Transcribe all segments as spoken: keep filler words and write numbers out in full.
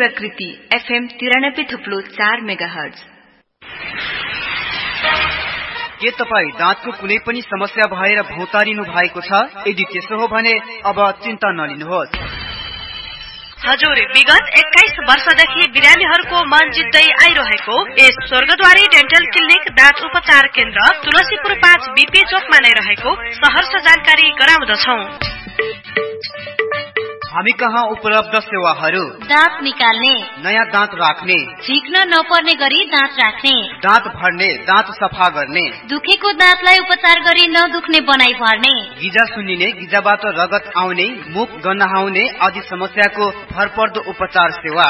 प्रकृति एफएम तिरानब्बे थुप्लो चार मेगाहर्ज। के तपाईँ दाँतको कुनै पनि समस्या भएर भौतारिनु भएको छ? यदि त्यसो हो भने अब चिन्ता नलिनुहोस्। हजुर, विगत एक्काइस वर्षदेखि बिरामीहरूको मन जित्दै आइरहेको यस स्वर्गद्वारी डेन्टल क्लिनिक दाँत उपचार केन्द्र तुलसीपुर पाँच बीपी चोकमा नै रहेको सहर्ष जानकारी गराउँदछौ। हामी कहाँ उपलब्ध सेवाहरू: दाँत निकाल्ने, नयाँ दाँत राख्ने, झिक्न नपर्ने गरी दाँत राख्ने, दाँत भर्ने, दाँत सफा गर्ने, दुखेको दाँतलाई उपचार गरी नदुख्ने बनाई भर्ने, गिजा सुन्निने, गिजाबाट रगत आउने, मुख गन्हाउने आदि समस्याको भरपर्दो उपचार सेवा।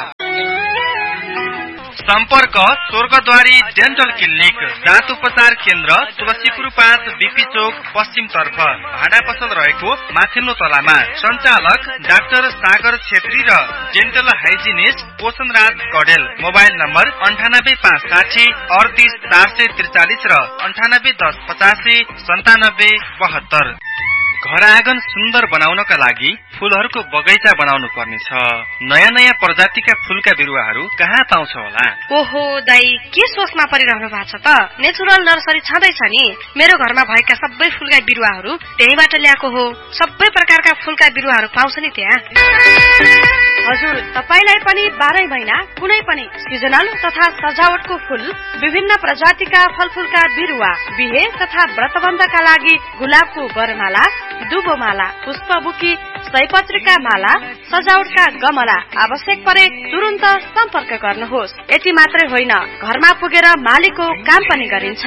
सम्पर्क स्वर्गद्वारी डेन्टल क्लिनिक दाँत उपचार केन्द्र तुलसीपुर पाँच बीपी चोक पश्चिम तर्फ भाडा पसल रहेको माथिल्लो तलामा। सञ्चालक डाक्टर सागर छेत्री र डेन्टल हाइजिनिस्ट पोषण राज कडेल। मोबाइल नम्बर अन्ठानब्बे पाँच साठी अडतिस चार सय त्रिचालिस र अन्ठानब्बे दस पचासी सन्तानब्बे बहत्तर। घर आँगन सुन्दर बनाउनका लागि फूलहरूको बगैँचा बनाउनु पर्नेछ। नयाँ नयाँ प्रजातिका फूलका बिरुवाहरू कहाँ पाउँछ होला? ओहो दाई, के सोचमा परिरहनु भएको छ त? नेचुरल नर्सरी छँदैछ नि। मेरो घरमा भएका सबै फूलका बिरुवाहरू त्यहीबाट ल्याएको हो। सबै प्रकारका फूलका बिरुवाहरू पाउँछ नि त्यहाँ। हजुर, तपाईलाई पनि बाह्रै महिना कुनै पनि सिजनल तथा सजावटको फूल, विभिन्न प्रजातिका फलफूलका बिरुवा, बिहे तथा व्रतबन्धका लागि गुलाबको वरमाला, दुबोमाला, पुष्पबुकी, सयपत्रीका माला, सजावटका गमला आवश्यक परे तुरुन्त सम्पर्क गर्नुहोस्। यति मात्रै होइन, घरमा पुगेर मालीको काम पनि गरिन्छ।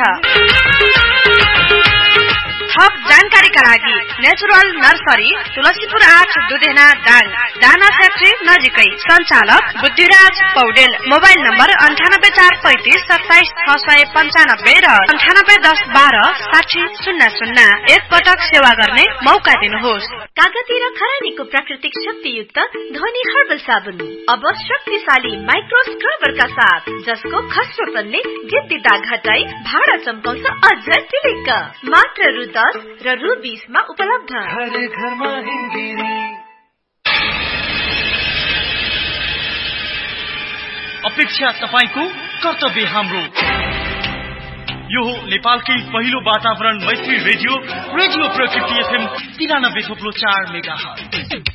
थप जानकारीका लागि नेचुरल नर्सरी तुलसीपुर आठ दुधेना दाङ, दाना फ्याक्ट्री नजिकै। सञ्चालक बुद्धिराज पौडेल। मोबाइल नम्बर अन्ठानब्बे चार पैंतिस सत्ताइस छ सय पन्चानब्बे र अन्ठानब्बे दस बाह्र साठी शून्य शून्य। एक पटक सेवा गर्ने मौका दिनुहोस्। कागती र खरानीको प्राकृतिक शक्तियुक्त ध्वनि हर्बल साबुन अब शक्तिशाली माइक्रो स्क्रबरका साथ, जसको खस्रोपनले गिद्दी दाग हटाई भाडा चम्काउँछ अझ टिलिक्क। मात्र रु दस र रु बीस मा उपलब्ध। अपेक्षा तपाईको, कर्तव्य हाम्रो। यो हो नेपालकै पहिलो वातावरण मैत्री रेडियो रेडियो प्रकृति एफएम तिरानब्बे थोप्लो चार मेगाहर्ज।